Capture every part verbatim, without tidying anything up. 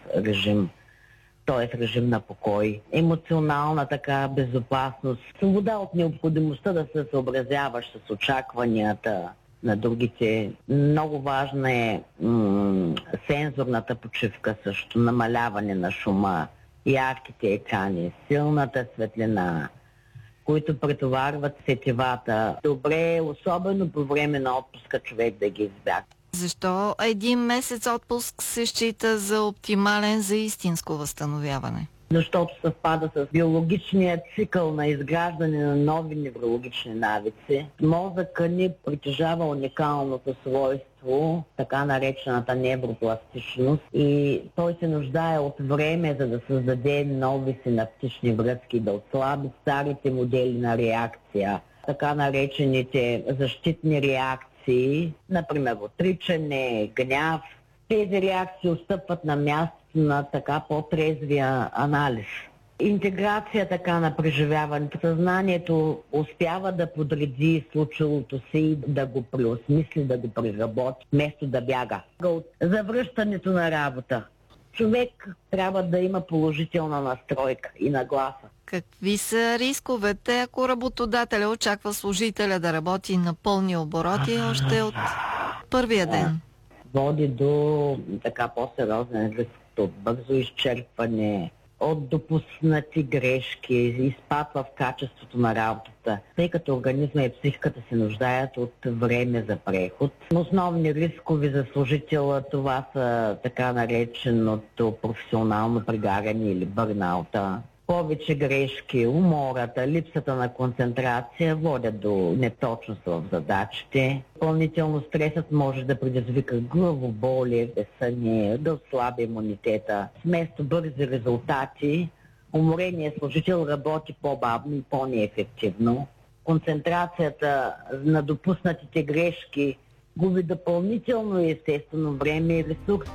режим, т.е. режим на покой, емоционална така безопасност, свобода от необходимостта да се съобразяваш с очакванията на другите. Много важна е м- сензорната почивка също, намаляване на шума, ярките екрани, силната светлина, които претоварват сетивата. Добре е, особено по време на отпуска, човек да ги избягва. Защо един месец отпуск се счита за оптимален за истинско възстановяване? Защото съвпада с биологичния цикъл на изграждане на нови неврологични навици. Мозъкът ни притежава уникалното свойство, така наречената невропластичност, и той се нуждае от време, за да създаде нови синаптични връзки, да отслаби старите модели на реакция, така наречените защитни реакции, например отричане, гняв. Тези реакции отстъпват на място на така по-трезвия анализ. Интеграция така на преживяването. Съзнанието успява да подреди случилото си и да го преосмисли, да го преработи, вместо да бяга. От завръщането на работа. Човек трябва да има положителна настройка и нагласа. Какви са рисковете, ако работодателя очаква служителя да работи на пълни обороти още от първия ден? Води до така по-сериозен риск от бързо изчерпване, от допуснати грешки, изпадва в качеството на работата, тъй като организма и психиката се нуждаят от време за преход. Основни рискови за служителя това са така нареченото професионално прегаряне или бърнаута. Повече грешки, умората, липсата на концентрация водят до неточност в задачите. Допълнително стресът може да предизвика главоболие, безсъние, да отслаби имунитета. Вместо бързи резултати, умореният служител работи по-бавно и по-неефективно. Концентрацията на допуснатите грешки губи допълнително и естествено време и ресурс.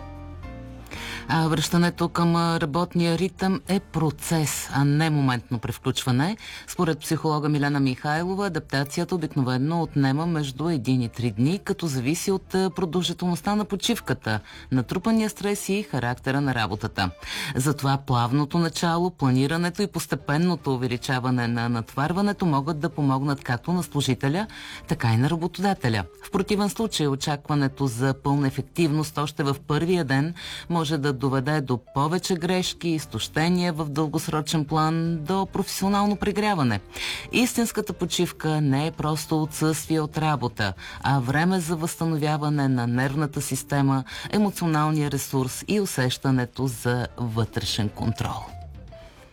А връщането към работния ритъм е процес, а не моментно превключване. Според психолога Милена Михайлова, адаптацията обикновено отнема между един и три дни, като зависи от продължителността на почивката, натрупания стрес и характера на работата. Затова плавното начало, планирането и постепенното увеличаване на натварването могат да помогнат както на служителя, така и на работодателя. В противен случай очакването за пълна ефективност още в първия ден може да доведе до повече грешки, изтощения в дългосрочен план, до професионално прегряване. Истинската почивка не е просто отсъствие от работа, а време за възстановяване на нервната система, емоционалния ресурс и усещането за вътрешен контрол.